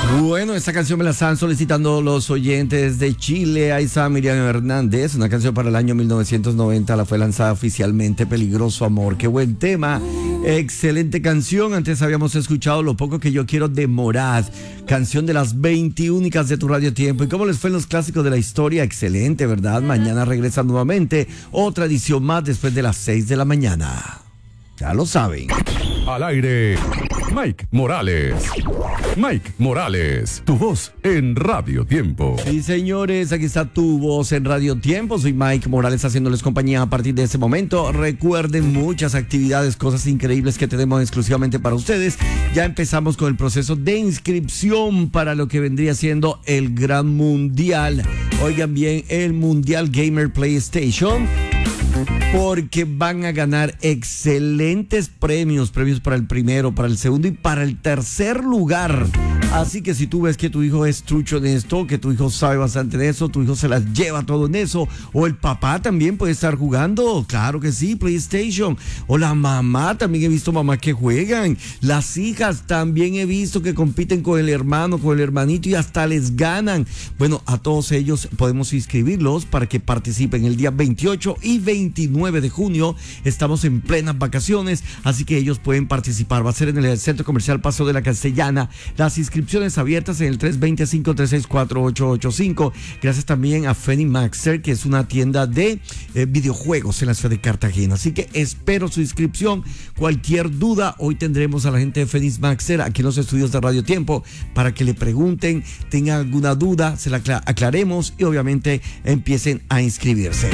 Bueno, esta canción me la están solicitando los oyentes de Chile. Ahí está Miriam Hernández, una canción para el año 1990, la fue lanzada oficialmente, Peligroso Amor. Qué buen tema, excelente canción. Antes habíamos escuchado Lo Poco Que Yo Quiero de Morad, canción de las 20 únicas de tu Radio Tiempo. ¿Y cómo les fue en los clásicos de la historia? Excelente, ¿verdad? Mañana regresa nuevamente otra edición más después de las 6 de la mañana. Ya lo saben. Al aire, Mike Morales. Mike Morales, tu voz en Radio Tiempo. Sí, señores, aquí está tu voz en Radio Tiempo. Soy Mike Morales haciéndoles compañía a partir de este momento. Recuerden muchas actividades, cosas increíbles que tenemos exclusivamente para ustedes. Ya empezamos con el proceso de inscripción para lo que vendría siendo el Gran Mundial. Oigan bien, el Mundial Gamer PlayStation, porque van a ganar excelentes premios para el primero, para el segundo y para el tercer lugar. Así que si tú ves que tu hijo es trucho en esto, que tu hijo sabe bastante de eso, tu hijo se las lleva todo en eso, o el papá también puede estar jugando, claro que sí, PlayStation, o la mamá, también he visto mamás que juegan, las hijas también he visto que compiten con el hermano, con el hermanito y hasta les ganan. Bueno, a todos ellos podemos inscribirlos para que participen el día 28 y 29 de junio. Estamos en plenas vacaciones, así que ellos pueden participar. Va a ser en el Centro Comercial Paso de la Castellana. Las inscripciones abiertas en el 320-536-4885. Gracias también a Feni Maxer, que es una tienda de videojuegos en la ciudad de Cartagena. Así que espero su inscripción. Cualquier duda, hoy tendremos a la gente de Feni Maxer aquí en los estudios de Radio Tiempo para que le pregunten, tengan alguna duda, se la aclaremos y obviamente empiecen a inscribirse.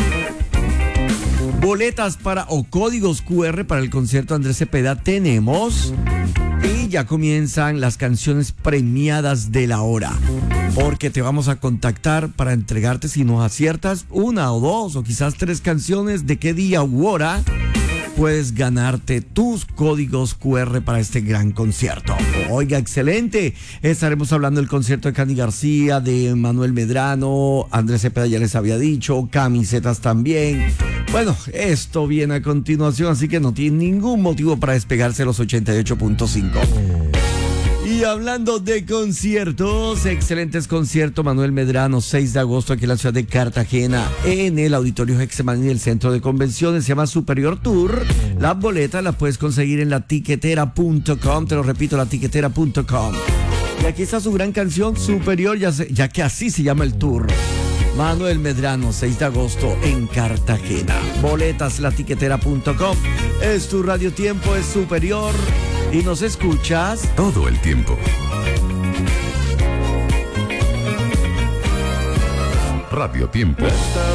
Boletas o códigos QR para el concierto Andrés Cepeda tenemos. Y ya comienzan las canciones premiadas de la hora, porque te vamos a contactar para entregarte, si nos aciertas, una o dos o quizás tres canciones de qué día u hora, puedes ganarte tus códigos QR para este gran concierto. Oiga, excelente. Estaremos hablando del concierto de Cani García, de Manuel Medrano, Andrés Cepeda ya les había dicho, camisetas también. Bueno, esto viene a continuación, así que no tiene ningún motivo para despegarse los 88.5. Y hablando de conciertos, excelentes conciertos, Manuel Medrano, 6 de agosto aquí en la ciudad de Cartagena, en el Auditorio Getsemaní del Centro de Convenciones, se llama Superior Tour. Las boletas las puedes conseguir en latiquetera.com, te lo repito, latiquetera.com. Y aquí está su gran canción, Superior, ya que así se llama el tour. Manuel Medrano, 6 de agosto en Cartagena. Boletas, latiquetera.com. Es tu Radio Tiempo, es Superior. Y nos escuchas todo el tiempo. Radio Tiempo.